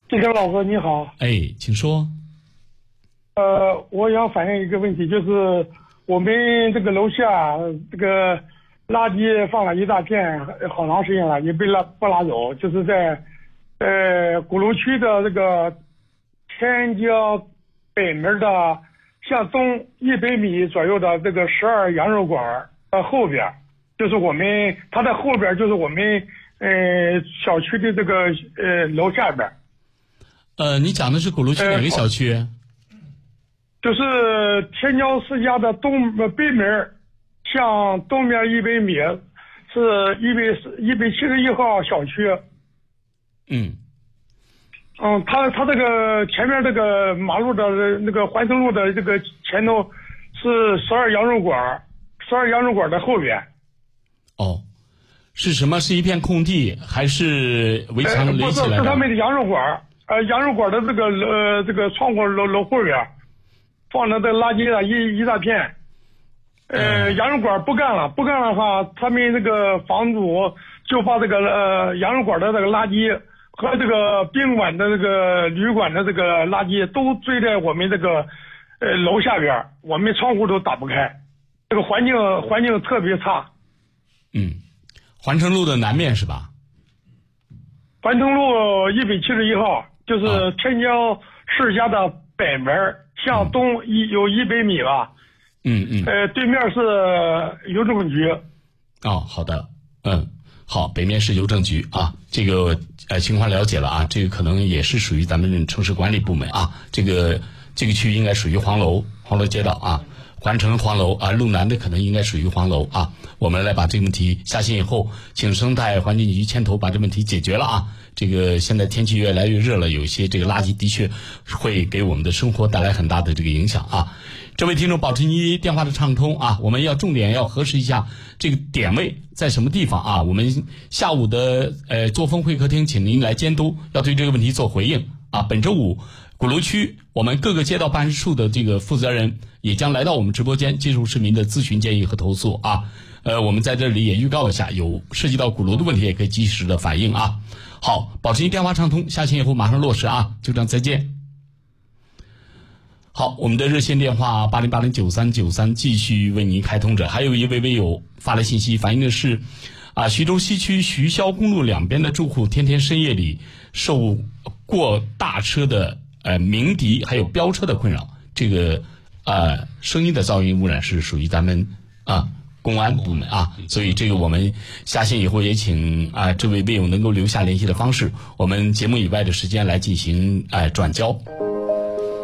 金山老师你好。 哎，请说。 我想反映一个问题，就是我们这个楼下这个垃圾放了一大片，好长时间了，也不拉走，就是在鼓楼区的这个天江北门的向东100米左右的这个12羊肉馆后边，就是它的后边就是我们小区的这个楼下边。 你讲的是鼓楼区哪个小区？ 就是天骄世家的北门，向东面100米，是171号小区。他这个前面这个马路的那个环城路的这个前头是12羊肉馆的后边。 哦，是什么？是一片空地，还是围墙垒起来的？ 是他们的羊肉馆。羊肉馆的这个窗户楼后边放着这垃圾的一大片。羊肉馆不干了的话，他们这个房主就把这个羊肉馆的这个垃圾和这个宾馆的这个旅馆的这个垃圾都堆在我们这个楼下边，我们窗户都打不开，这个环境特别差。 环城路的南面是吧？ 环城路171号，就是天江世家的北门，向东有100米吧。对面是邮政局。 好的。好，北面是邮政局啊，这个情况了解了啊，这个可能也是属于咱们城市管理部门啊，这个区应该属于黄楼街道啊，环城黄楼啊，路南的可能应该属于黄楼啊。我们来把这个问题下线以后，请生态环境局牵头把这问题解决了啊。这个现在天气越来越热了，有一些这个垃圾的确会给我们的生活带来很大的这个影响啊。这位听众保持您电话的畅通啊，我们要重点要核实一下这个点位在什么地方啊。我们下午的作风会客厅请您来监督，要对这个问题做回应啊。本周五鼓楼区我们各个街道办事处的这个负责人也将来到我们直播间接受市民的咨询建议和投诉啊。我们在这里也预告一下，有涉及到鼓楼的问题也可以及时的反映啊。好，保持您电话畅通，下线以后马上落实啊，就这样，再见。好，我们的热线电话80809393继续为您开通着。还有一位微友发来信息，反映的是徐州西区徐肖公路两边的住户天天深夜里受过大车的鸣笛还有飙车的困扰，这个声音的噪音污染是属于咱们公安部门啊，所以这个我们下线以后也请这位微友能够留下联系的方式，我们节目以外的时间来进行转交。